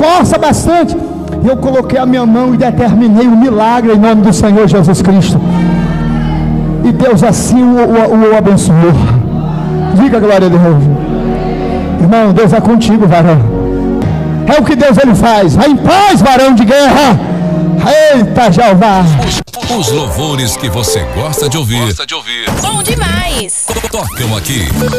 esforça bastante. Eu coloquei a minha mão e determinei um milagre em nome do Senhor Jesus Cristo. E Deus assim o abençoou. Diga glória a Deus. Irmão, Deus é contigo, varão. É o que Deus ele faz. Vai em paz, varão de guerra. Eita, Jeová. Os louvores que você gosta de ouvir. Bom demais. Tocam aqui.